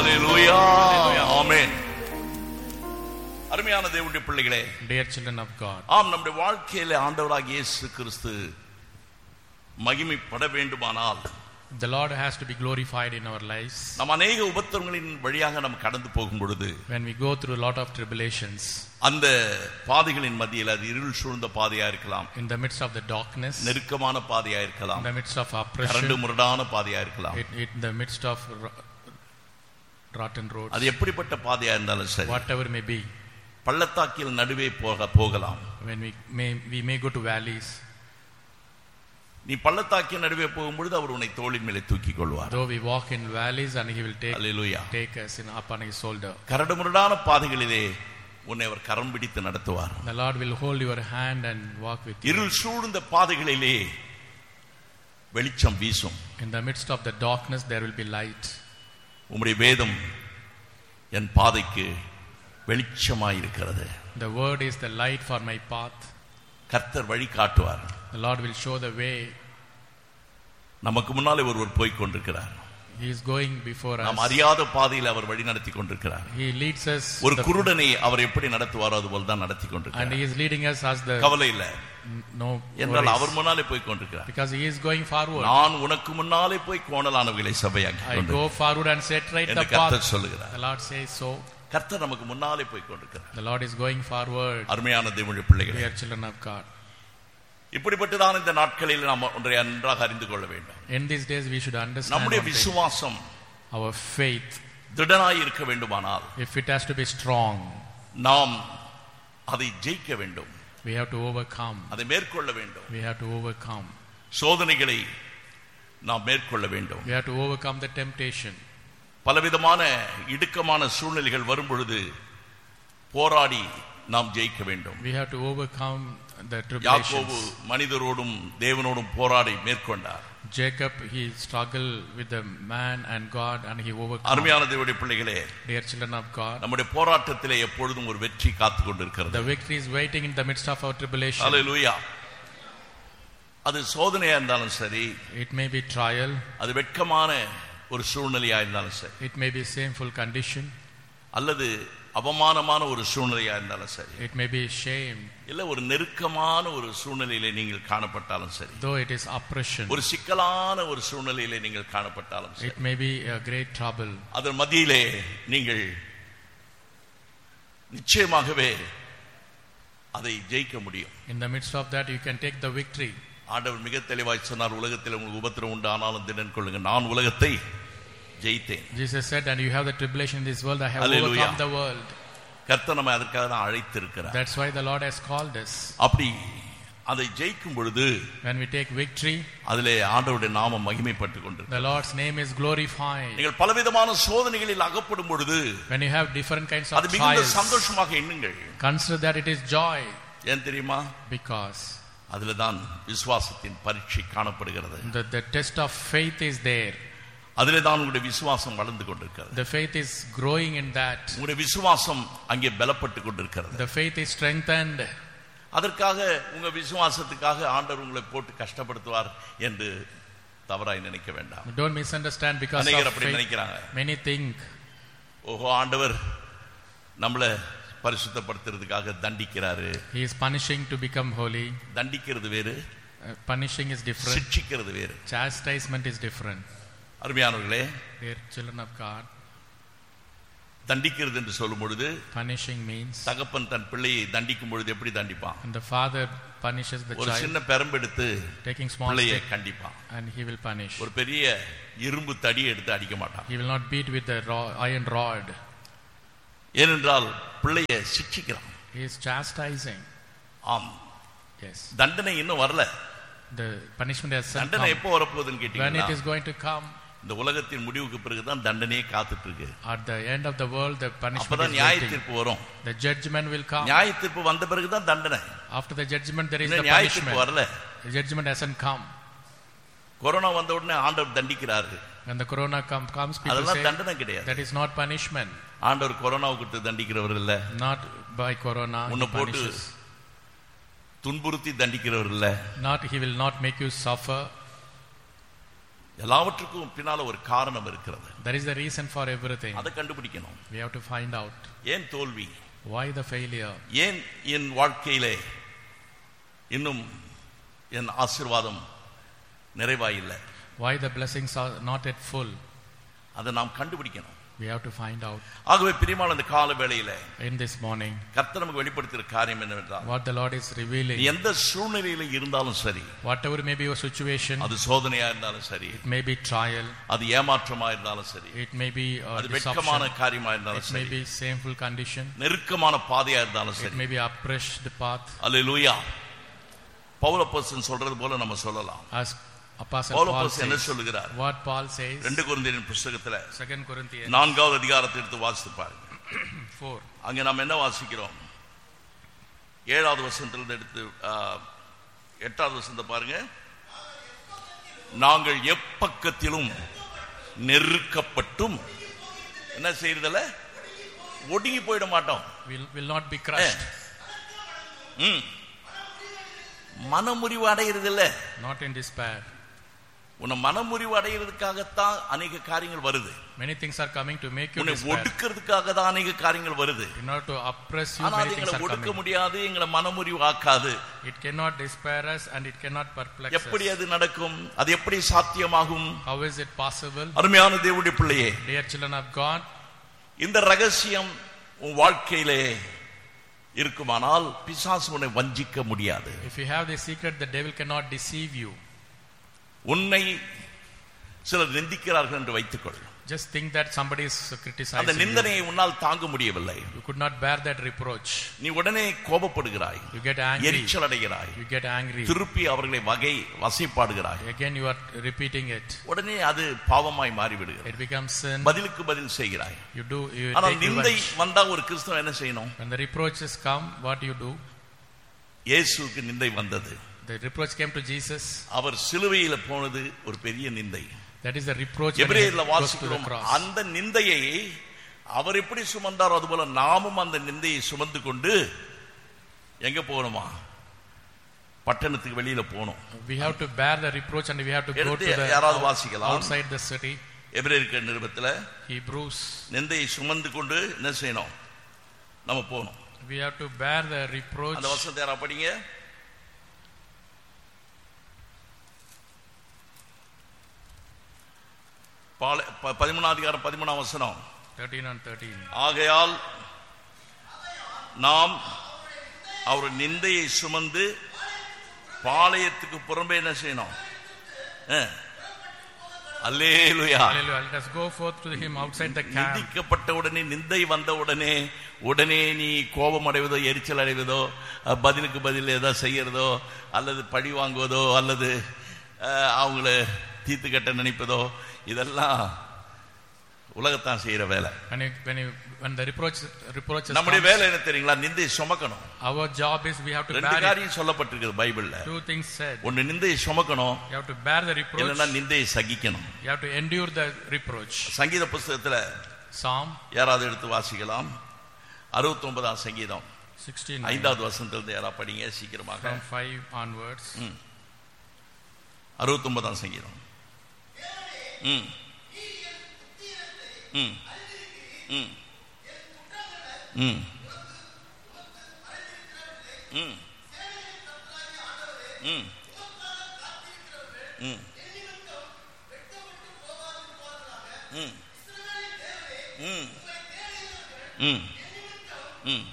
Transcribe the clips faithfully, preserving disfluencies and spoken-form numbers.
ஹalleluya ஆமென். அருமையான தேவனுடைய பிள்ளைகளே, dear children of God, ஆம், நம்முடைய வாழ்க்கையிலே ஆண்டவராகிய இயேசு கிறிஸ்து மகிமைப்பட வேண்டுமானால் the Lord has to be glorified in our lives. நாம் அநேக உபத்திரவங்களின் வழியாக நாம் கடந்து போகும் பொழுது, when we go through a lot of tribulations, அந்த பாதைகளின் மத்தியில் அது இருள் சூழ்ந்த பாதையா இருக்கலாம், in the midst of the darkness, நெருக்கமான பாதையா in இருக்கலாம், the midst of oppression, கரடு முரடான பாதையா இருக்கலாம், it, it, in the midst of rotten roads, அது எப்படிப்பட்ட பாதையா இருந்தாலும் சரி, whatever may be, பள்ளத்தாக்கில் நடுவே போக போகலாம். when we may we may go to valleys, நீ பள்ளத்தாக்கின் நடுவே போகும்பொழுது அவர் உன்னை தோளின் மேலே தூக்கிக் கொள்வார். though we walk in valleys and he will take Hallelujah. take us in upon his shoulder. கரடுமுரடான பாதைகளிலே உன்னை அவர் கரம் பிடித்து நடத்துவார். The Lord will hold your hand and walk with you. இருள் சூழ்ந்த பாதைகளிலே வெளிச்சம் வீசும். In the midst of the darkness there will be light. உம்முடைய வேதம் என் பாதைக்கு வெளிச்சமாய் இருக்கிறது. The word is the light for my path. கர்த்தர் வழி காட்டுவார். The Lord will show the way. நமக்கு முன்னாலே ஒருவர் போய் கொண்டிருக்கிறார். He is going before us. நாம் அறியாத பாதையில் அவர் வழி நடத்தி கொண்டிருக்கிறார். He leads us. ஒரு குருடனை அவர் எப்படி நடத்துவாரோ அதுபோல் தான் நடத்தி கொண்டிருக்கிறார். And he is leading us as the கவலை இல்ல. No. என்றால் அவர் முன்னாலே போய் கொண்டிருக்கிறார். Because he is going forward. நான் உனக்கு முன்னாலே போய் கோணலானவைகளை சபையாக்கி I go forward and set right the path. கர்த்தர் சொல்லுகிறார். The Lord says so. கர்த்தர் நமக்கு முன்னாலே போய் கொண்டிருக்கிறார். The Lord is going forward. அருமையான தேவனுடைய பிள்ளைகளே, dear children of God, இப்படிப்பட்டதான இந்த நாட்களில் நாம் ஒன்றை நன்றாக அறிந்து கொள்ள வேண்டும். in these days we should understand நம்முடைய விசுவாசம், our faith, திடனாய் இருக்க வேண்டுமானால், if it has to be strong, நாம் அதை ஜெயிக்க வேண்டும். we have to overcome. அதை மேற்கொள்ள வேண்டும். We have to overcome. சோதனைகளை நாம் மேற்கொள்ள வேண்டும். We have to overcome the temptation. பலவிதமான இடுக்கமான சூழ்நிலைகள் வரும் பொழுது போராடி நாம் ஜெயிக்க வேண்டும். We have to overcome the யாக்கோபு tribulations. மனிதரோடும் தேவனோடும் போராடி மேற்கொண்டார். Jacob, he struggled with the man and God and he overcome. அருமையான தேவனுடைய பிள்ளைகளே, Dear children of God, நம்முடைய போராட்டத்திலே எப்பொழுதும் ஒரு வெற்றி காத்துக் கொண்டிருக்கிறது. the victory is waiting in the midst of our tribulation. ஹல்லேலூயா. அது சோதனையா இருந்தாலும் சரி, It may be trial, அது வெட்கமான ஒரு சூழ்நிலையா இருந்தாலும் சரி, it may be shameful condition, அல்லது அவமானமான ஒரு சூழ்நிலையா இருந்தாலும் சரி, it may be shame, இல்ல ஒரு நெருக்கமான ஒரு சூழ்நிலையிலே நீங்கள் காணப்பட்டாலும் சரி, though it is oppression, ஒரு சிக்கலான ஒரு சூழ்நிலையிலே நீங்கள் காணப்பட்டாலும் சரி, it may be a great trouble. அதன் மத்தியிலே நீங்கள் நிச்சயமாகவே அதை ஜெயிக்க முடியும். In the midst of that you can take the victory. ஆண்டவர் மிக தெளிவாய் சொன்னார், உலகத்தில் உங்களுக்கு உபத்திரம் உண்டு, ஆனாலும் திடன் கொள்ளுங்க, நான் உலகத்தை ஜெயித்தேன். Jesus said, and you have the tribulation in this world, I have Hallelujah. overcome the world. கர்த்தர் நம்மை அதற்காக தான் அழைத்திருக்கிறார். That's why the Lord has called us. அப்படி அதை ஜெயிக்கும் பொழுது When we take victory, அதிலே ஆண்டவருடைய நாமம் மகிமைப்பட்டுக் கொண்டிருக்கிறது. the Lord's name is glorified. நீங்கள் பலவிதமான சோதனைகளில் அகப்படும் பொழுது When you have different kinds of அது மிகுந்த trials, சந்தோஷமாக எண்ணுங்கள். consider that it is joy. ஏன் தெரியுமா? Because அதுல தான் விசுவாசத்தின் பரீட்சை காணப்படுகிறது. the, the test of faith is there. அதிலே தான் உங்களுடைய விசுவாசம் வளர்ந்து கொண்டிருக்கிறது. The faith is growing in that. உங்களுடைய விசுவாசம் அங்கே பலப்பட்டு கொண்டிருக்கிறது. The faith is strengthened. அதற்காக உங்க விசுவாசத்துக்காக ஆண்டவர் உங்களை போட்டு கஷ்டப்படுத்துவார் என்று தவறாய் நினைக்க வேண்டாம். Don't misunderstand because அநேகர் of அப்படி faith. நினைக்கிறாங்க. Many think, ஓஹோ, ஆண்டவர் நம்மள பரிசுத்தப்படுத்துறதுக்காக தண்டிக்கிறாரு. he is punishing to become holy. தண்டிக்கிறது வேறு, Uh, punishing is different. சிட்சிக்கிறது வேறு. Chastisement is different. அருமையானவர்களே, Dear children of God, தண்டிக்கிறது என்று சொல்லும் பொழுது punishing means, தகப்பன் தன் பிள்ளையை தண்டிக்கும் பொழுது எப்படி தண்டிப்பான்? and the father punishes the ஒரு child, சின்ன பெரம்பெடுத்து taking small பிள்ளையை stick, கண்டிப்பான். and he will punish. ஒரு பெரிய இரும்பு தடி எடுத்து அடிக்க மாட்டான். He will not beat with the raw- iron rod. ஏனென்றால் பிள்ளையை சிட்சிக்கிறான். He is chastising. ஆம், Yes. தண்டனை இன்னும் வரல. The punishment has not தண்டனை come. எப்போ வரப்போகுதுன்னு When it கேட்டீங்கன்னா, is going to come, இந்த உலகத்தின் முடிவுக்கு பிறகுதான் தண்டனையே காத்துட்டு இருக்கு. at the end of the world, the punishment அப்பதான் is நியாய waiting. தீர்ப்பு வரும். The judgment will come. நியாய தீர்ப்பு வந்த பிறகுதான் தண்டனை. After the judgment, there is the இன்னும் நியாய தீர்ப்பு punishment. வரல. The judgment hasn't come. Corona வந்த உடனே ஆண்டவர் தண்டிக்கிறாரு. When the corona come, comes, people அதெல்லாம் say தண்டனை கிடையாது. that is not punishment. ஆண்டவர் கொரோனாவை கொடுத்து தண்டிக்கிறவர் இல்ல. Not by corona, he உன்னை போட்டு punishes. துன்புறுத்தி தண்டிக்கிறவர் இல்ல. Not, he will not make you suffer. எல்லாவற்றுக்கும் பின்னால ஒரு காரணம் இருக்கிறது. There is a reason for everything. அதை கண்டுபிடிக்கணும். We have to find out. ஏன் தோல்வி? Why the failure? ஏன் என் வாழ்க்கையிலே இன்னும் என் ஆசீர்வாதம் நிறைவாயில்லை? Why the blessings are not yet full? அதை நாம் கண்டுபிடிக்கணும். We have to find out. ஆகவே பிரியமான இந்த கால வேளையிலே In this morning, கர்த்தர் நமக்கு வெளிப்படுத்துகிற காரியம் என்னவென்றால், what the Lord is revealing, எந்த சூழ்நிலையில இருந்தாலும் சரி, whatever may be your situation, அது சோதனையா இருந்தாலும் சரி, it may be trial, அது ஏமாற்றமா இருந்தாலும் சரி, it may be a அது வெட்கமான deception, காரியமா இருந்தாலும் it may சரி, be shameful condition, நெருக்கமான பாதையா இருந்தாலும் it சரி, may be oppressed path. அல்லேலூயா. பவுல் அப்போஸ்தலன் சொல்றது போல நம்ம சொல்லலாம். As Apostle பவுல் Paul அப்போஸ்தலன் என்ன says, சொல்லுகிறார்? what Paul says, ரெண்டு கொரிந்தியரின் புத்தகத்துல Second Corinthians நான்காவது அதிகாரத்தை எடுத்து வாசித்து பாருங்க. four. அங்க நாம் என்ன வாசிக்கிறோம்? ஏழாவது வசனத்திலிருந்து எடுத்து ஆ, எட்டாவது வசனத்தை பாருங்க. நாங்கள் எப்பக்கத்திலும் நெருக்கப்பட்டும் என்ன செய்யறதில்ல, ஒடுங்கி போயிட மாட்டோம். Will will not be crushed. ம். மனமுறிவு அடைகிறது இல்ல. Not in despair. உன்னை மனமுறிவு அடைகிறதுக்காகத்தான் அநேக காரியங்கள் வருது. Many things are coming to make you உன்னை despair. ஒடுக்கிறதுக்காக தான் அநேக காரியங்கள் வருது. In order to oppress you, ஆனா many things எங்களை are ஒடுக்க coming. முடியாது, எங்களை மனமுறிவு ஆக்காது. It cannot despair us and it cannot perplex எப்படி us. அது நடக்கும்? அது எப்படி சாத்தியமாகும்? How is it possible? அருமையான தேவனுடைய பிள்ளையே, Dear children of God, இந்த ரகசியம் உன் வாழ்க்கையிலே இருக்குமானால் பிசாசு உன்னை வஞ்சிக்க முடியாது. if you have this secret, the devil cannot deceive you. உன்னை சிலர் நிந்திக்கிறார்கள் என்று வைத்துக்கொள். Just think that somebody is அந்த criticizing you. நிந்தனையை உன்னால் தாங்க முடியவில்லை. You could not bear that reproach. நீ உடனே கோபப்படுகிறாய், You get angry. எரிச்சல் அடைகிறாய், You get angry. திருப்பி அவர்களை வகை வசைப்பாடுகிறாய். Again you are repeating it. உடனே அது பாவமாய் மாறிவிடுகிறது. It becomes sin. பதிலுக்கு பதில் செய்கிறாய். You do. You ஆனால் take நிந்தை revenge. வந்தா ஒரு கிறிஸ்தவன் என்ன செய்யணும்? When the reproaches come, what do you do? இயேசுவுக்கு நிந்தை வந்தது. The reproach came to Jesus. அவர் சிலுவையில போனது ஒரு பெரிய நிந்தை. That is the reproach when he எபிரேயர்ல goes to the வாசிக்கிறோம், cross. அந்த நிந்தையை அவர் எப்படி சுமந்தாரோ அதுபோல நாமும் அந்த நிந்தையை சுமந்து கொண்டு எங்க போகணுமா? பட்டணத்துக்கு வெளியில போகணும். We have to bear the reproach and we have to go எடுத்து to the யாராவது out- வாசிக்கலாம். outside the city. எபிரேயர் நிருபத்துல Hebrews. நிந்தையை சுமந்து கொண்டு என்ன செய்யணும்? நம்ம போகணும். We have to bear the reproach. அந்த வசனத்தை யாரா படிங்க. பதிமூணாம் அதிகாரம் பதிமூணாம் வசனம். thirteen and thirteen. ஆகையால் நாம் அவர் நிந்தையை சுமந்து பாளையத்துக்கு புறம்பே என்ன செய்யணும்? அல்லேலூயா. Hallelujah. Let us go forth to him outside the camp. நிந்திக்கப்பட்ட உடனே, நிந்தை வந்த உடனே உடனே நீ கோபம் அடைவதோ எரிச்சல் அடைவதோ பதிலுக்கு பதில் ஏதாவது செய்யறதோ அல்லது பழி வாங்குவதோ அல்லது அவங்கள தீர்த்து கட்ட நினைப்பதோ இதெல்லாம் உலகத்தான் செய்யற வேலை. When you, when you, when the reproach reproaches நம்முடைய comes, வேலை என்ன தெரியுங்களா? நிந்தையை சுமக்கணும். our job is we have to ரெண்டு bear it. காரியம் சொல்லப்பட்டிருக்கு பைபிள்ல. Two things said. ஒன்னு நிந்தையை சுமக்கணும், You have to bear the reproach. இல்லைன்னா நிந்தையை சகிக்கணும். You have to endure the reproach. சங்கீத புஸ்தகத்துல Psalm யாராவது எடுத்து வாசிக்கலாம். அறுபத்தி ஒன்பதாம் சங்கீதம் sixteen ஐந்தாவது வசனத்திலிருந்து யாரா படிங்க சீக்கிரமாக. from five onwards. அறுபத்தி ஒன்பதாம் சங்கீதம். ம் ம் ம் ம் ம் ம் ம் ம் ம் ம் ம்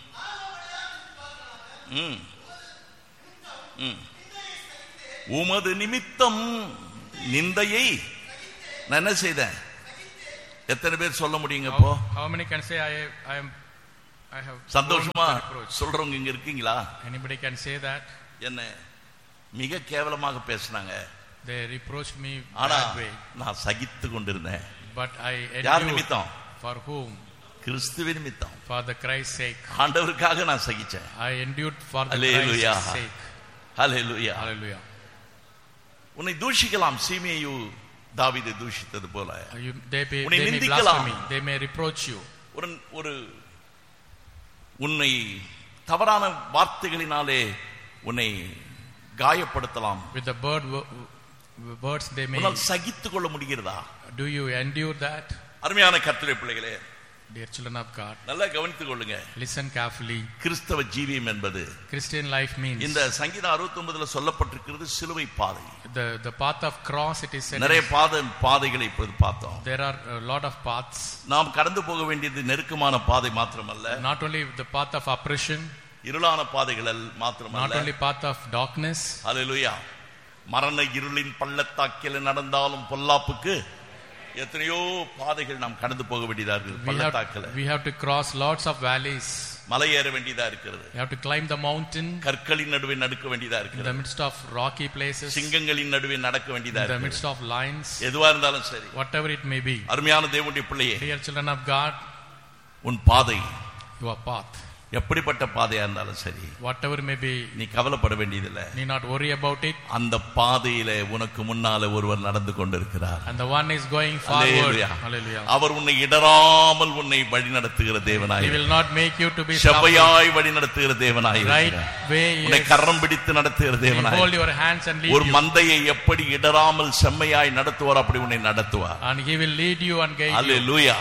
ம் ம் உமது நிமித்தம் நிந்தையை நான் என்ன செய்தேன்? எத்தனை பேர் சொல்ல முடியுங்க? இப்போ How, how many can say I I am I have சந்தோஷமா borne the reproach? சொல்றவங்க இங்க இருக்கீங்களா? Anybody can say that? என்ன மிக கேவலமாக பேசினாங்க, They reproached me ஆனா bad way, நான் சகித்து கொண்டிருந்தேன். but I யார் endured. நிமித்தம்? For whom? கிறிஸ்துவின் நிமித்தம். For the Christ's sake. ஆண்டவருக்காக நான் சகிச்சேன். I endured for the Hallelujah. Christ's sake. Hallelujah. Hallelujah. உன்னை தூஷிக்கலாம், சீமையு தாவீதை தூஷித்தது போல. You, they may, உன்னை they may நிந்திக்கலாம். blaspheme. They may reproach you. ஒரு ஒரு உன்னை தவறான வார்த்தைகளினாலே உன்னை காயப்படுத்தலாம். With the bird, wo- words they may. உன்னால் சகித்துக் கொள்ள முடிகிறதா? Do you endure that? அருமையான கர்த்தருடைய பிள்ளைகளே, Dear children of God, நல்லா கவனித்துக் கொள்ளுங்க. listen carefully. கிறிஸ்தவ ஜீவியம் என்பது, Christian life means, இந்த சங்கீதம் அறுபத்தி ஒன்பதுல சொல்லப்பட்டிருக்கிறது சிலுவை பாதை. the the path of cross. It is said நிறைய பாதை பாதைகளை இப்போது பார்த்தோம். there are a lot of paths. நாம் கடந்து போக வேண்டியது நெருக்கமான பாதை மாத்திரமல்ல, Not only the path of oppression, இருளான பாதைகள் மாத்திரமல்ல, not only path of darkness. ஹல்லேலூயா. மரண இருளின் பள்ளத்தாக்கில் நடந்தாலும் பொல்லாப்புக்கு எத்தனையோ பாதைகள் நாம் கடந்து போக வேண்டியதா இருக்கு. பள்ளத்தாக்கில் we have to cross lots of valleys. மலை ஏற வேண்டியதா இருக்கிறது. You have to climb the mountain. கற்களின் நடுவே நடக்க வேண்டியதா இருக்கு. In the midst of rocky places. சிங்கங்களின் நடுவே நடக்க வேண்டியதா இருக்கு. In the midst of lions. எதுவா இருந்தாலும் சரி, whatever it may be. அருமையான தேவனுடைய பிள்ளையே, Dear children of God, உன் பாதை, your path, எப்படிப்பட்ட பாதையா இருந்தாலும் சரி, whatever may be, நீ கவலைப்பட வேண்டியதில்லை. need not worry about it. அந்த பாதையிலே உனக்கு முன்னால ஒருவர் நடந்து கொண்டிருக்கிறார். And the one is going forward. Hallelujah. அவர் உன்னை இடராமல் உன்னை வழி நடத்துகிற தேவனாய், He will not make you to be செவ்வையாய் வழி நடத்துகிற தேவனாய், right way, உன்னை கரம் பிடித்து நடத்துகிற தேவனாய், hold your hands and lead ஒரு you. மந்தையை எப்படி இடராமல் செம்மையாய் நடத்துவார் அப்படி உன்னை நடத்துவார். And He will lead you and guide you. Hallelujah.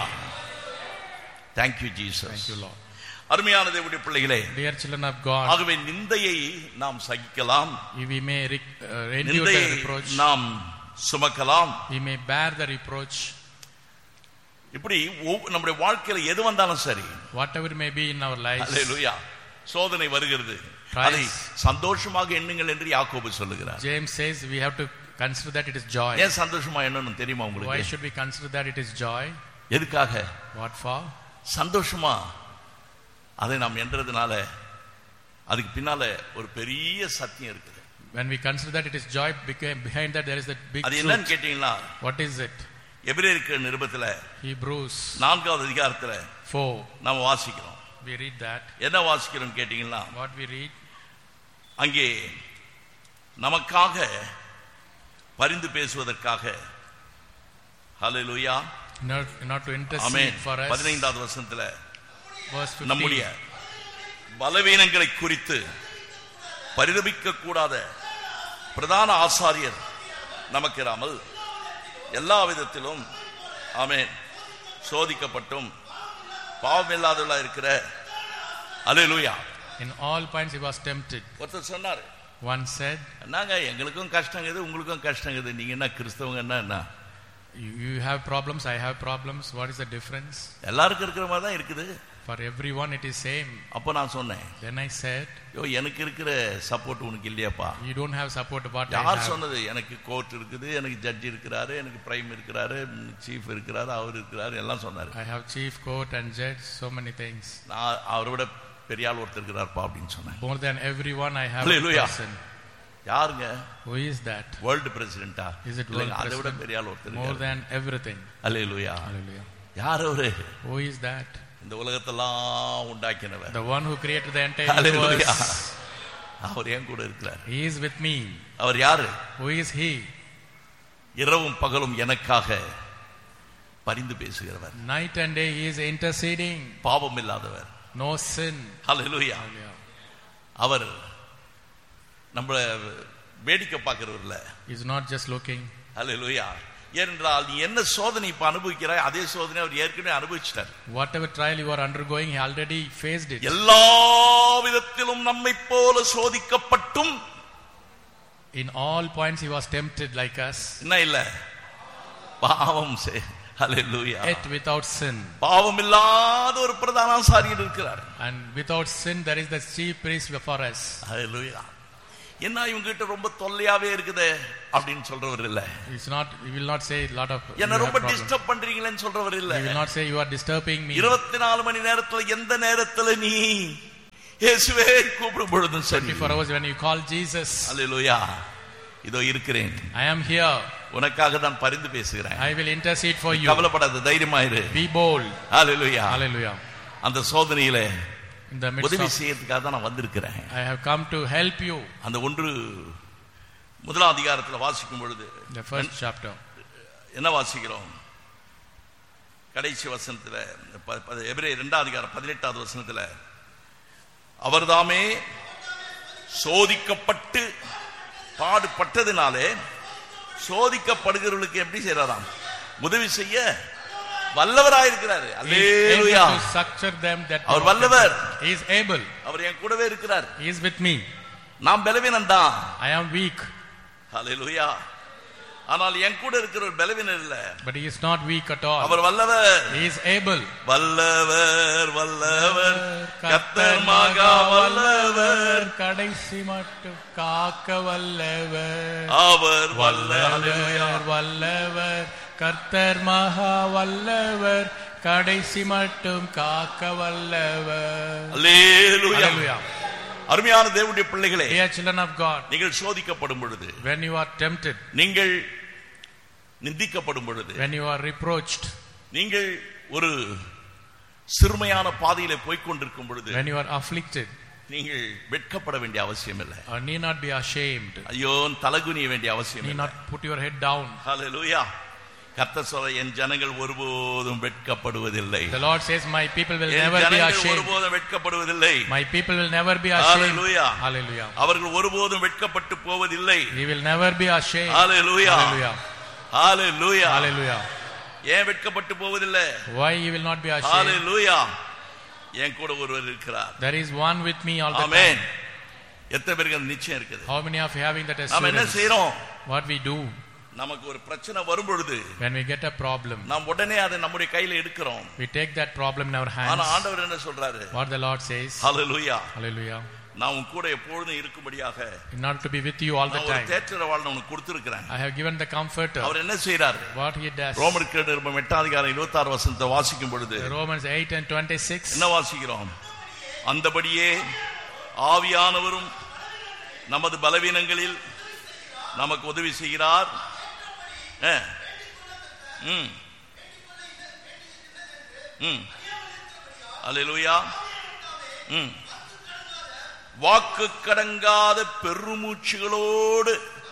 Thank you Jesus. Thank you Lord. அருமையான தேவனுடைய பிள்ளைகளே, Dear children of God, ஆகவே நிந்தையை நாம் சகிக்கலாம், we may re- uh, endure நிந்தையை the reproach, நாம் சுமக்கலாம், we may bear the reproach. இப்படி நம்முடைய வாழ்க்கையில எது வந்தாலும் சரி, whatever may be in our lives. ஹல்லேலூயா. சோதனை வருகிறது, அதை சந்தோஷமாக எண்ணுங்கள் என்று யாக்கோபு சொல்லுகிறார். James says we have to consider that it is joy. ஏன் சந்தோஷமா எண்ணணும் தெரியுமா உங்களுக்கு? Why should we consider that it is joy? எதுக்காக? What for? சந்தோஷமா அதை நாம் என்றதுனால அதுக்கு பின்னால ஒரு பெரிய சத்தியம் இருக்குது. When we consider that it is joy, behind that there is that big அது truth. என்னன்னு கேட்டீங்களா? What is it? எபிரேயருக்கு நிருபத்துல Hebrews நான்காவது அதிகாரத்துல four. நாம வாசிக்கிறோம். We read that. என்ன வாசிக்கிறோம் கேட்டீங்களா? What we read? அங்கே நமக்காக பரிந்து பேசுவதற்காக, ஹல்லேலூயா, Not, not to intercede for us. பதினைந்தாவது வசனத்துல Verse fifteen. நம்முடைய பலவீனங்களை குறித்து பரிதபிக்க கூடாத பிரதான ஆசாரியர் நமக்கு இராமல் எல்லா விதத்திலும் ஆமென் சோதிக்கப்பட்டும் பாவமில்லாதவர்களாக இருக்கிற, ஹல்லேலூயா. In all points he was tempted. ஒருத்தர் சொன்னார், One said, என்னங்க எங்களுக்கும் கஷ்டங்குது உங்களுக்கும் கஷ்டங்குது, நீங்க என்ன கிறிஸ்தவங்க என்ன என்ன you, you have problems, I have problems, what is the difference? எல்லாருக்கும் இருக்கிற மாதிரி தான் இருக்குது. For everyone it is same. அப்போ நான் சொன்னேன், Then I said, யோ எனக்கு இருக்கிற சப்போர்ட் உனக்கு இல்லையாப்பா? you don't have support what I யார் have. சொன்னது? எனக்கு கோர்ட் இருக்குது, எனக்கு ஜட்ஜ் இருக்கிறாரு, எனக்கு பிரைம் இருக்கிறாரு, சீஃப் இருக்கிறாரு, அவர் இருக்கிறாரு, எல்லாம் சொன்னாரு. I have chief, court and judge, so many things. நான் அவரோட பெரிய ஆள் ஒருத்தர் இருக்கிறார்ப்பா அப்படின்னு சொன்னேன். More than everyone I have Hallelujah. a person. யாருங்க? Who is that? World பிரசிடென்டா? Is it world அதை விட president? பெரிய ஆள் ஒருத்தர் More இருக்காரு. than everything. ஹல்லேலூயா. Hallelujah. யார் அவரு? Who is that? இந்த உலகத்தெல்லாம் உண்டாக்கினவர். The one who created the entire Hallelujah. universe. அவர் ஏன் கூட இருக்கிறார்? He is with me. அவர் யாரு? Who is he? இரவும் பகலும் எனக்காக பரிந்து பேசுகிறவர். Night and day he is interceding. பாவம் இல்லாதவர். No sin. ஹல்லேலூயா. Hallelujah. அவர் நம்மள வேடிக்கை பார்க்கிறவர் இல்ல. He is not just looking. ஹல்லேலூயா. ஏனென்றால் நீ என்ன சோதனை இப்ப அனுபவிக்கிறாய் அதே சோதனை அவர் ஏற்கனவே அனுபவிச்சிட்டார். Whatever trial you are undergoing, he already faced it. எல்லா விதத்திலும் நம்மை போல சோதிக்கப்பட்டும், In all points he was tempted like us. என்ன இல்ல பாவம் செய். ஹல்லேலூயா. Yet without sin. பாவம் இல்லாத ஒரு பிரதான ஆசாரியர் இருக்கிறார். And without sin there is the chief priest for us. ஹல்லேலூயா. என்ன இவங்க கிட்ட ரொம்ப தொல்லையாவே இருக்குதே அப்படின்னு சொல்றவர் இல்ல. It's not, he will not say a lot of, என்ன ரொம்ப டிஸ்டர்ப் பண்றீங்களேன்னு சொல்றவர் இல்ல. he will not say you are disturbing me. இருபத்தி நாலு மணி நேரத்துல எந்த நேரத்துல நீ இயேசுவே கூப்பிடும் பொழுதும் சரி, twenty-four hours when you call Jesus, ஹல்லேலூயா, இதோ இருக்கிறேன், I am here, உனக்காக தான் பரிந்து பேசுகிறேன், I will intercede for you, கவலைப்படாத, தைரியமாயிரு, be bold. ஹல்லேலூயா. Hallelujah. அந்த சோதனையிலே In the midst உதவி of, செய்யறதுக்காக தான் நான் வந்திருக்கிறேன். I have come to help you. அந்த ஒன்று முதலாம் அதிகாரத்தில் வாசிக்கும் பொழுது The first chapter. என்ன வாசிக்கிறோம்? கடைசி வசனத்தில் எபிரேயர் இரண்டாம் அதிகாரம் பதினெட்டாவது வசனத்தில் அவர்தாமே சோதிக்கப்பட்டு பாடுபட்டதினாலே சோதிக்கப்படுகிறவர்களுக்கு எப்படி செய்யறாராம்? உதவி செய்ய வல்லவராயிருக்கிறாரு. அல்லேலூயா. அவர் வல்லவர். He is able. அவர் என் கூடவே இருக்கிறார். He is with me. நான் பலவீனன் தான். I am weak. அல்லேலூயா. ஆனால் என் கூட இருக்கிற ஒரு பலவீனர் இல்ல. But he is not weak at all. அவர் வல்லவர். He is able. வல்லவர் வல்லவர் கர்த்தர் மகா வல்லவர், கடைசி மட்டும் காக்க வல்லவர். அவர் வல்லவர் வல்லவர் கர்த்தர் மகா வல்லவர், கடைசி மட்டும் காக்க வல்லவர். அல்லேலூயா. அருமையான தேவனுடைய பிள்ளைகளே, dear children of God, நீங்கள் சோதிக்கப்படும் பொழுது, when you are tempted, நீங்கள் நிந்திக்கப்படும் பொழுது, when you are reproached, நீங்கள் ஒரு சிறுமையான பாதையிலே போய்க் கொண்டிருக்கும் பொழுது, when you are afflicted, நீங்கள் வெட்கப்பட வேண்டிய அவசியம் இல்லை. or need not be ashamed, ஐயோ தலகுனிய வேண்டிய அவசியம் இல்லை. need not put your head down. ஹalleluya. கர்த்தர் சொல்ற என் ஜனங்கள் ஒருபோதும் வெட்கப்படுவதில்லை. The Lord says my people will never be ashamed. ஒருபோதும் வெட்கப்படுவதில்லை. My people will never be ashamed. Hallelujah. Hallelujah. அவர்கள் ஒருபோதும் வெட்கப்பட்டு போவதில்லை. He will never be ashamed. Hallelujah. Hallelujah. Hallelujah. Hallelujah. ஏன் வெட்கப்பட்டு போவதில்லை? Why he will not be ashamed? Hallelujah. என் கூட ஒருவர் இருக்கிறார். There is one with me all the time. Amen. எத்தனை பேருக்கு அந்த நிச்சயம் இருக்குது? How many of you having that assurance? நாம என்ன செய்றோம்? What we do? நமக்கு ஒரு பிரச்சனை வரும் பொழுது, when we get a problem, நாம் உடனே அதை நம்முடைய கையில எடுக்கிறோம். we take that problem in our hands. ஆனா ஆண்டவர் என்ன சொல்றாரு? What the Lord says? Hallelujah. Hallelujah. நான் உன் கூட எப்பொழுதும் இருக்கும்படியாக, in order to be with you all the time, நான் தேற்றரவாளனை உனக்கு கொடுத்திருக்கிறேன். I have given the comforter. அவர் என்ன செய்றாரு? What he does? ரோமருக்கு நிருபம் எட்டாம் அதிகாரம் இருபத்தி ஆறு வசனத்தை வாசிக்கும் பொழுது, Romans eight and twenty-six, என்ன வாசிக்கிறோம்? அந்தபடியே ஆவியானவரும் நமது பலவீனங்களில் நமக்கு உதவி செய்கிறார். ம் ம் அல்லேலூயா. ம் வாக்கு கடங்காத பெருமூச்சுகளோடு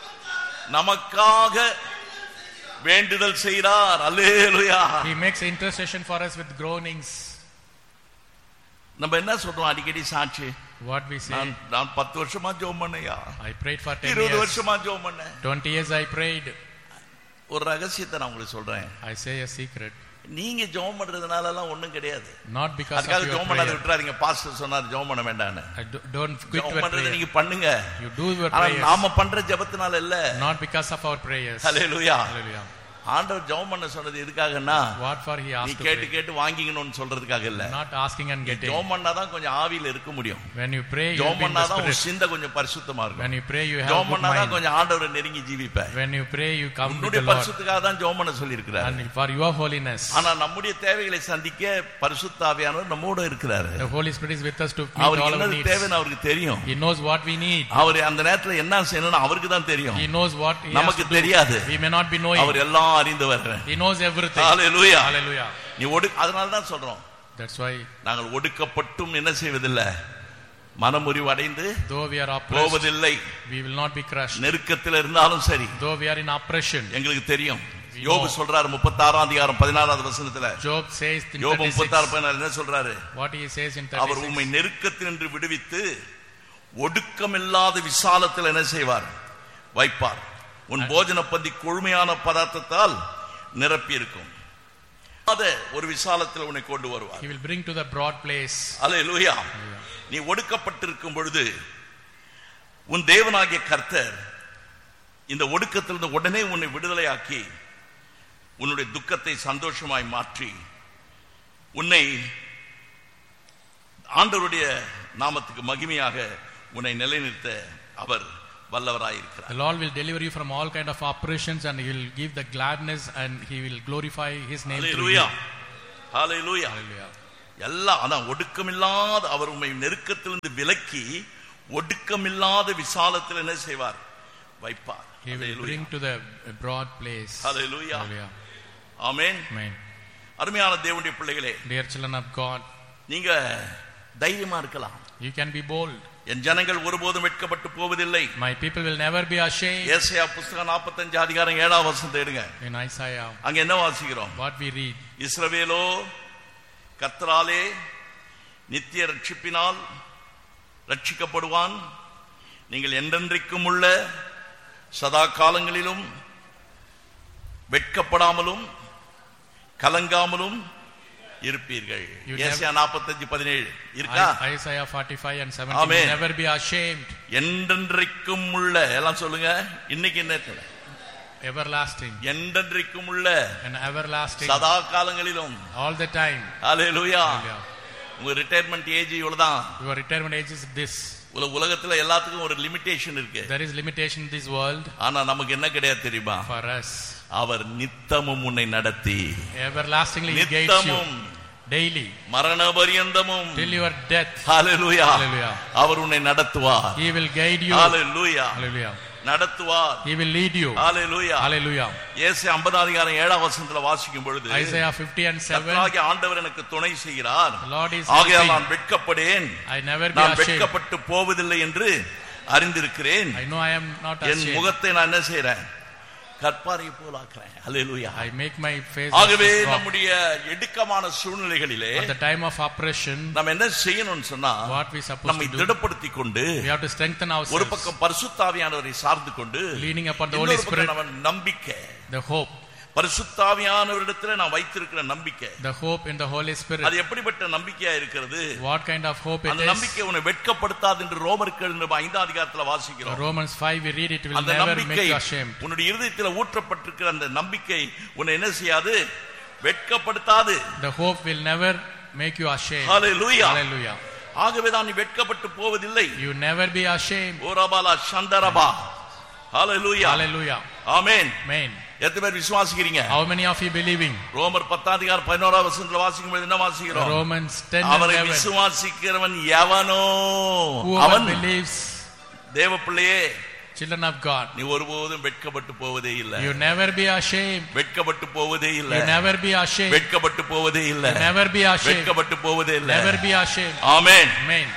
நமக்காக வேண்டுதல் செய்கிறார். அல்லேலூயா. He makes intercession for us with groanings. நம்ம என்ன சொல்றோம் அடிக்கடி சாட்சி? What we say? நான் பத்து வருஷமா ஜெபம் பண்ணேயா, I prayed for ten years. இருபது வருஷமா ஜெபம் பண்ணேன். twenty years I prayed. ஒரு ரகசியத்தை நான் உங்களுக்கு சொல்றேன். I say a secret. நீங்க ஜெபம் பண்றதுனால எல்லாம் ஒண்ணும் கிடையாது. Not because of your ஜெபம் பண்ணாத விட்டுறாதீங்க. பாஸ்டர் சொன்னார் ஜெபம் பண்ண வேண்டாம்னு. Don't quit your prayer. நீங்க பண்ணுங்க. You do your prayers. நாம பண்ற ஜெபத்தினால இல்ல. Not because of our prayers. Hallelujah. Hallelujah. ஆண்டவர் ஜெபம் பண்ண சொன்னது எதுக்காகன்னா, what for he asked நீ to கேட்டு கேட்டு வாங்கிக்கணும்னு சொல்றதுக்காக இல்ல. not asking and getting. ஜெபம் பண்ணாதான் கொஞ்சம் ஆவியில இருக்க முடியும். when you pray you ஜெபம் be in the பண்ணாதான் spirit. உன் சிந்தை கொஞ்சம் பரிசுத்தமா இருக்கும். when you pray you have ஜெபம் good பண்ணாதான் mind. கொஞ்சம் ஆண்டவரை நெருங்கி ஜீவிப்ப. when you pray you come to the Lord. பரிசுத்தத்துக்காக தான் ஜெபம் பண்ண சொல்லி இருக்கிறார். and for your holiness. ஆனா நம்முடைய தேவைகளை சந்திக்க பரிசுத்த ஆவியானவர் நம்மோட இருக்கிறார். the Holy Spirit is with us to meet all our needs. அவருக்கு என்ன தேவைன்னு அவருக்கு தெரியும். he knows what we need. அவர் அந்த நேரத்துல என்ன செய்யணும்னு அவருக்கு தான் தெரியும். he knows what he நமக்கு has to do. தெரியாது. we may not be knowing. அவர் எல்லாம் அறிந்தவர். he knows everything. Hallelujah. Hallelujah. நீ ஒடு அதனால தான் சொல்றோம். that's why நாங்கள் ஒடுக்கப்பட்டும் என்ன செய்வதில்லை, மனமுறிவு அடைந்து though we are oppressed போவதில்லை. we will not be crushed. நெருக்கத்தில் இருந்தாலும் சரி, though we are in oppression. எங்களுக்கு தெரியும். யோபு சொல்றாரு முப்பத்தாறாம் அதிகாரம் பதினாறாவது வசனத்துல, Job says in யோபு thirty-six, முப்பத்தாறு பதினாறு என்ன சொல்றாரு? what he says in thirty-six, அவர் உம்மை நெருக்கத்தினின்று விடுவித்து ஒடுக்கமில்லாத விசாலத்தில் என்ன செய்வார்? வைப்பார். உன் போஜன பந்தி கொழுமையான பதார்த்தத்தால் நிரப்பி இருக்கும். ஒரு விசாலத்தில் உன்னை கொண்டு வருவார். he will bring to the broad place. அல்லேலூயா. நீ ஒடுக்கப்பட்டிருக்கும் பொழுது உன் தேவனாகிய கர்த்தர் இந்த ஒடுக்கத்திலிருந்து உடனே உன்னை விடுதலையாக்கி உன்னுடைய துக்கத்தை சந்தோஷமாய் மாற்றி உன்னை ஆண்டவருடைய நாமத்துக்கு மகிமையாக உன்னை நிலைநிறுத்த அவர் வல்லவராயிருக்கிறார். The Lord will deliver you from all kind of oppressions and he will give the gladness and he will glorify his name through you. Hallelujah. Hallelujah. எல்லாம் அதான் ஒடுக்கமில்லாத அவர் உம்மை நெருக்கத்திலிருந்து விலக்கி ஒடுக்கமில்லாத விசாலத்தில் என்ன செய்வார்? வைப்பார். He will bring to the broad place. Hallelujah. Hallelujah. Amen. Amen. அருமையான தேவனுடைய பிள்ளைகளே, dear children of God, நீங்க தைரியமா இருக்கலாம். you can be bold. என் ஜனங்கள் ஒருபோதும் வெட்கப்பட்டு போவதில்லை. my people will never be ashamed. ஏசாயா புத்தகம் நாற்பத்தைந்து அதிகாரம் ஏழாம் வசனத்தை எடுங்க. in Isaiah, அங்க என்ன வாசிக்கிறோம்? what we read, இஸ்ரவேலோ கர்த்தராலே நித்திய ரட்சிப்பினால் ரட்சிக்கப்படுவான். நீங்கள் என்றென்றைக்கும் உள்ள சதா காலங்களிலும் வெட்கப்படாமலும் கலங்காமலும் இருப்பீர்கள். ஏசாயா நாற்பத்தைந்து பதினேழு இருக்கா? Isaiah forty-five and seventeen. Never be ashamed. என்றென்றைக்கும் உள்ள எல்லாம் சொல்லுங்க. இன்னைக்கு என்ன? Everlasting. என்றென்றைக்கும் உள்ள and everlasting. சதா காலங்களிலும். all the time. ஹalleluya. உங்க ரிட்டையர்மென்ட் ஏஜ் இவ்வளவுதான். your retirement age is this. உலகத்துல எல்லாத்துக்கும் ஒரு லிமிட்டேஷன் இருக்கு. there is limitation in this world. ஆனா நமக்கு என்ன கிடையாது தெரியுமா? for us அவர் நித்தமும் உன்னை நடத்தி everlastingly he guides you daily மரண பரியந்தமும் till your death. hallelujah. hallelujah. அவர் உன்னை நடத்துவார். he will guide you. hallelujah. hallelujah. நடத்துவார். he will lead you. hallelujah. hallelujah. ஏசாயா ஐம்பது அதிகாரம் ஏழாம் வசனத்துல வாசிக்கும் பொழுது Isaiah fifty and seven, கர்த்தராகிய ஆண்டவர் எனக்கு துணை செய்கிறார். Lord is ஆகையால் நான் வெட்கப்படேன். I never be நான் ashamed. வெட்கப்பட்டு போவதில்லை என்று அறிந்திருக்கிறேன். I know I am not ashamed. என் முகத்தை நான் என்ன செய்றேன்? கற்பாரை போல ஆக்குறேன். ஹalleluya. I make my face. ஆகவே நம்முடைய இடுக்கமான சூழ்நிலைகளிலே at the time of oppression நாம் என்ன செய்யணும்னு சொன்னா what we supposed நம்மை to do, திடப்படுத்திக் கொண்டு we have to strengthen ourselves. ஒரு பக்கம் பரிசுத்த ஆவியானவரை சார்ந்து கொண்டு leaning upon the Holy Spirit, நம்ம நம்பிக்கை, the hope, பரிசுத்த ஆவியானவரிடத்தில் நான் வைத்திருக்கிற நம்பிக்கை, the hope in the Holy Spirit. அது எப்படிப்பட்ட நம்பிக்கையா இருக்கிறது? what kind of hope it அந்த is? நம்பிக்கை உன்னை வெட்கப்படுத்தாது என்று ரோமர்கள் ஐந்தாம் அதிகாரத்துல வாசிக்கிறோம். Romans five we read it will அந்த never நம்பிக்கை make you ashamed. உன்னுடைய இதயத்தில் ஊற்றப்பட்டிருக்கிற அந்த நம்பிக்கை உன்னை என்ன செய்யாது? வெட்கப்படுத்தாது. the hope will never make you ashamed. hallelujah. hallelujah. ஆகவே தான் நீ வெட்கப்பட்டு போவதில்லை. you never be ashamed. ஓரபாலா சந்தரபா. hallelujah. hallelujah. Amen. amen. எத்தனை பேர் விசுவாசிக்கிறீங்க? how many of you believing? ரோமர் பத்தாம் அதிகாரம் பதினோராம் வசனத்துல வாசிக்கும் பொழுது என்ன வாசிக்கிறோம்? Romans ten and அவரை eleven. விசுவாசிக்கிறவன் எவனோ அவன் believes. தேவ பிள்ளையே, children of God, நீ ஒருபோதும் வெட்கப்பட்டு போவதே இல்லை. you never be ashamed. வெட்கப்பட்டு போவதே இல்லை. you never be ashamed. வெட்கப்பட்டு போவதே இல்லை. you never be ashamed. வெட்கப்பட்டு போவதே இல்லை. never be ashamed. Amen. amen.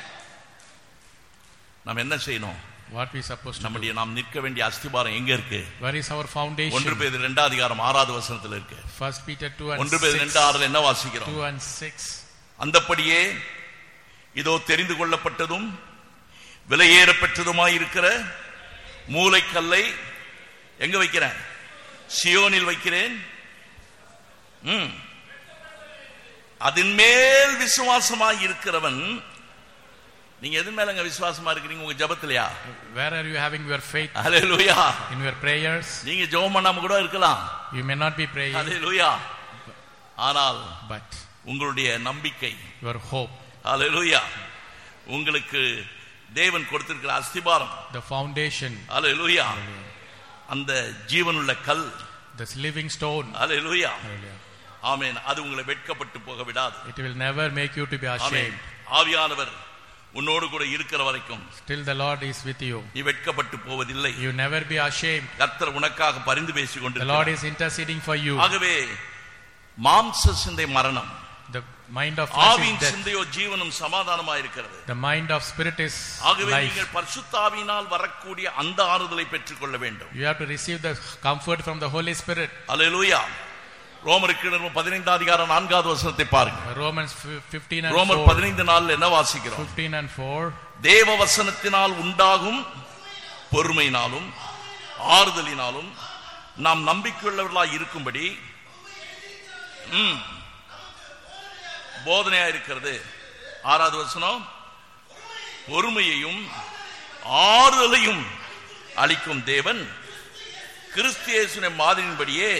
நாம் என்ன செய்யணும்? what we supposed to நம்முடைய do? நாம் நிற்க வேண்டிய அஸ்திபாரம் எங்க இருக்கு? where is our foundation? ஒன்று பேதுரு இரண்டாம் அதிகாரம் ஆறாவது வசனத்துல இருக்கு. first Peter two and ஒன்று பேதுரு six. இரண்டு ஆறுல என்ன வாசிக்கிறோம்? two and six. அந்தப்படியே இதோ தெரிந்து கொள்ளப்பட்டதும் விலையேறப்பட்டதுமாய் இருக்கிற மூலைக்கல்லை எங்க வைக்கிறேன்? சியோனில் வைக்கிறேன். ம் அதன் மேல் விசுவாசமாய் இருக்கிறவன். நீங்க எதன் மேலங்க விசுவாசமா இருக்கிறீங்க? உங்க ஜெபத்திலயா? where are you having your faith? Hallelujah. in your prayers. நீங்க ஜெபம் பண்ணாம கூட இருக்கலாம். you may not be praying. ஹalleluya. ஆனால் but உங்களுடைய நம்பிக்கை, your hope, ஹalleluya, உங்களுக்கு தேவன் கொடுத்திருக்கிற அஸ்திபாரம், the foundation, ஹalleluya, அந்த ஜீவனுள்ள கல், the living stone, hallelujah, hallelujah, ஆமென், அது உங்களை வெட்கப்பட்டு போக விடாது. it will never make you to be ashamed. ஆவியானவர் உன்னோடு கூட இருக்கிற வரைக்கும் still the Lord is with you. நீ வெட்கப்பட்டு போவதில்லை. you never be ashamed. கர்த்தர் உனக்காக பரிந்து பேசிக் கொண்டிருக்கிறார். the Lord is interceding for you. ஆகவே மாம்ச சிந்தை மரணம், the mind of flesh ஆவியின் is death, சிந்தையோ ஜீவனும் சமாதானமாய் இருக்கிறது. the mind of spirit is ஆகவே life. நீங்கள் பரிசுத்த ஆவியினால் வரக்கூடிய அந்த ஆறுதலை பெற்றுக் கொள்ள வேண்டும். you have to receive the comfort from the Holy Spirit. அல்லேலூயா. ரோமருக்கு பதினைந்தாம் அதிகாரம் நான்காவது வசனத்தை பாருங்க. Romans fifteen and ரோமர் four. பதினைந்து நாள்ல என்ன வாசிக்கிறோம்? fifteen and four. தேவ வசனத்தினால் உண்டாகும் பொறுமையினாலும் ஆறுதலினாலும் நாம் நம்பிக்கையுள்ளவர்களாய் இருக்கும்படி போதனையா இருக்கிறது. ஆறாவது வசனம், பொறுமையையும் ஆறுதலையும் அளிக்கும் தேவன் கிறிஸ்து இயேசுவின் மாதிரியின்படியே.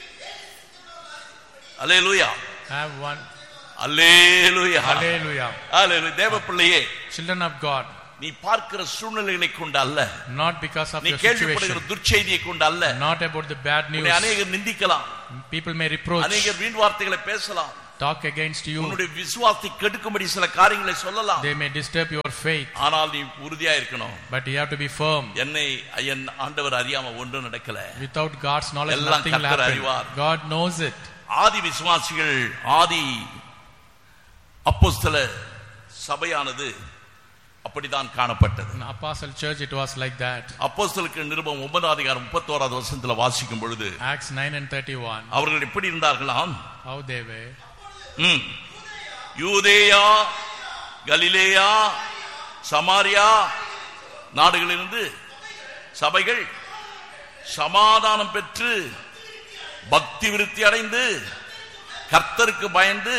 அல்லேலூயா. have one. அல்லேலூயா. hallelujah. அல்லேலூயா. தேவ பிள்ளையே, children of God, நீ பார்க்கிற சூழ்நிலைகளை கொண்டு அல்ல, not because of நீ your கேள்விப்படுகிற situation, துர்ச்செய்தியை கொண்டு அல்ல. not about the bad news. உன்னை அநேகர் நிந்திக்கலாம், people may reproach, அநேகர் வீண் வார்த்தைகளை பேசலாம், talk against you, உன்னுடைய விசுவாசத்தை கெடுக்கும்படி சில காரியங்களை சொல்லலாம். they may disturb your faith, ஆனால் நீ உறுதியா இருக்கணும். but you have to be firm. என்னை என் ஆண்டவர் அறியாம ஒன்றும் நடக்கல. without God's knowledge எல்லாம் nothing will கர்த்தர் happen. அறிவார். God knows it. ஆதி விசுவாசிகள், ஆதி அப்போஸ்தல சபையானது அப்படிதான் காணப்பட்டது. In apostle church it was like that. அப்போஸ்தலருக்கு நிருபம் ஒன்பதாம் அதிகாரம் முப்பத்தோராவது வசனத்துல வாசிக்கும் பொழுது Acts nine and thirty-one. அவர்கள் எப்படி இருந்தார்களாம்? how they were. ம் யூதேயா, கலிலேயா, சமாரியா நாடுகளிலிருந்து சபைகள் சமாதானம் பெற்று பக்தி விருத்தி அடைந்து கர்த்தருக்கு பயந்து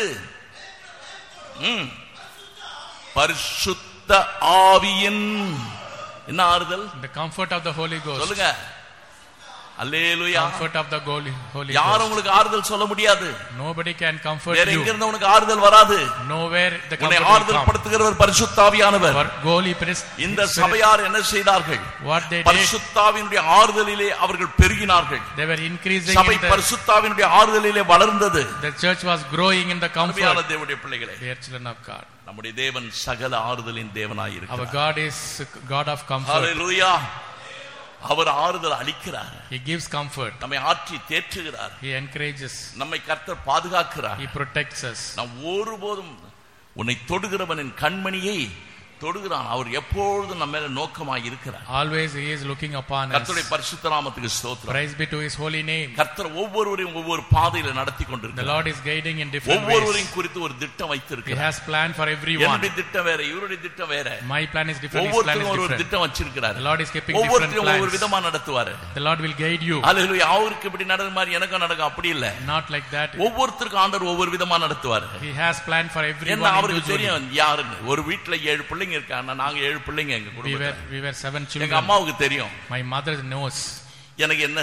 பரிசுத்த ஆவியின் என்ன ஆறுதல்? The comfort of the Holy Ghost. சொல்லுங்க. அல்லேலூயா. Comfort of the Holy Holy Ghost. யாரும் உங்களுக்கு ஆறுதல் சொல்ல முடியாது. Nobody can comfort you. வேற எங்க இருந்து உங்களுக்கு ஆறுதல் வராது. Nowhere the comfort உன்னை will come. ஆறுதல் படுத்துகிறவர் பரிசுத்த ஆவியானவர். Holy Priest. இந்த சபையார் என்ன செய்தார்கள்? What they did? பரிசுத்த ஆவியினுடைய ஆறுதலிலே அவர்கள் பெருகினார்கள். They were increasing. சபை பரிசுத்த ஆவியினுடைய ஆறுதலிலே வளர்ந்தது. The church was growing in the comfort. அன்பான தேவனுடைய பிள்ளைகளே, dear children of God, நம்முடைய தேவன் சகல ஆறுதலின் தேவனாய் இருக்கிறார். Our God is God of comfort. ஹalleluya. அவர் ஆறுதல் அளிக்கிறார். He gives comfort. நம்மை ஆற்றி தேற்றுகிறார். He encourages. நம்மை கர்த்தர் பாதுகாக்கிறார். He protects us. நாம் ஒருபோதும் உன்னை தொடுகிறவனின் கண்மணியை தொடுகிறான். அவர் எப்பொழுதும் நம்ம மேல நோக்கமாய் இருக்கிறார். Always he is looking upon us. கர்த்தருடைய பரிசுத்த நாமத்துக்கு ஸ்தோத்திரம். Praise be to his holy name. கர்த்தர் ஒவ்வொருவரையும் ஒவ்வொரு பாதையில நடத்தி கொண்டிருக்கிறார். The Lord is guiding in different ways. ஒவ்வொருவரையும் குறித்து ஒரு திட்டம் வைத்திருக்கிறார். He has plan for everyone. என்னுடைய திட்டம் வேற, இவருடைய திட்டம் வேற. My plan is different, his plan is ஒவ்வொருத்தரும் ஒரு different. திட்டம் வச்சிருக்கிறார். The Lord is keeping different ஒவ்வொருத்தரும் ஒவ்வொரு plans. விதமா நடத்துவார். The Lord will guide you. ஹalleluya. அவருக்கு இப்படி நடக்கிற மாதிரி எனக்கும் நடக்கும் அப்படி இல்ல. Not like that. ஒவ்வொருத்தருக்கும் ஆண்டவர் ஒவ்வொரு விதமா நடத்துவார். He has plan for everyone. என்ன அவருக்கு தெரியும் யாருன்னு. ஒரு வீட்ல ஏழு பிள்ளைங்க இருக்காங்க, நாங்க ஏழு பிள்ளைங்க எங்க We were குடும்பத்துல. we were seven children. எங்க அம்மாவுக்கு தெரியும் My mother knows எனக்கு என்ன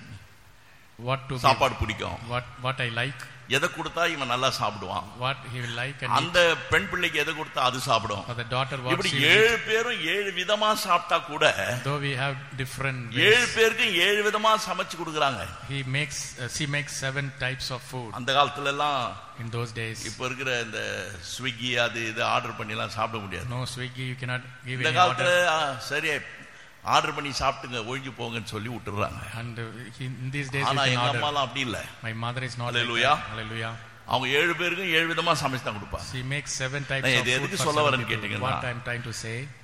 what to சாப்பாடு give, பிடிக்கும், what what I like, எதை கொடுத்தா இவன் நல்லா சாப்பிடுவான், what he will like, and அந்த பெண் பிள்ளைக்கு எதை கொடுத்தா அது சாப்பிடும். for the daughter what இப்படி she will ஏழு eat. பேரும் ஏழு விதமா சாப்பிட்டா கூட Though we have different ஏழு ways, பேருக்கு ஏழு விதமா சமைச்சு கொடுக்கறாங்க. he makes uh, she makes seven types of food. அந்த காலத்துல எல்லாம் In those days, இப்ப இருக்கிற இந்த ஸ்விக்கி அது இது ஆர்டர் பண்ணி எல்லாம் சாப்பிட முடியாது. no Swiggy, you cannot give இந்த any காலத்துல order. ஆ, சரி ஆர்டர் பண்ணி சாப்பிட்டுங்க ஒழிஞ்சு போங்கன்னு சொல்லி விட்டுறாங்க. And uh, he, in these days ஆனா you எங்க can order. அம்மாலாம் அப்படி இல்ல. My mother is not like Hallelujah. that. Hallelujah. அவங்க ஏழு பேருக்கும் ஏழு விதமா சமைச்சு தான் கொடுப்பாங்க. She makes seven types நான் of இது food எதுக்கு for சொல்ல seven வரேன்னு people. கேட்டீங்கன்னா, What I'm trying to say,